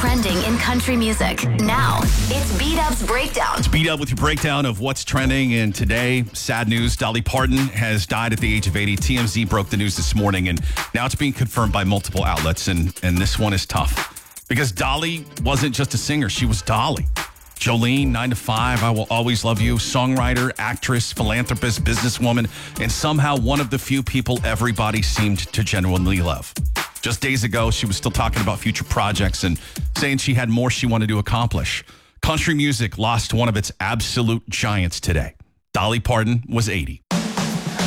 trending in country music. Now, it's B-Dub's Breakdown. It's Beat Up with your breakdown of what's trending. And today, sad news, Dolly Parton has died at the age of 80. TMZ broke the news this morning, and now it's being confirmed by multiple outlets. And this one is tough because Dolly wasn't just a singer. She was Dolly. Jolene, 9 to 5, I Will Always Love You, songwriter, actress, philanthropist, businesswoman, and somehow one of the few people everybody seemed to genuinely love. Just days ago, she was still talking about future projects and saying she had more she wanted to accomplish. Country music lost one of its absolute giants today. Dolly Parton was 80.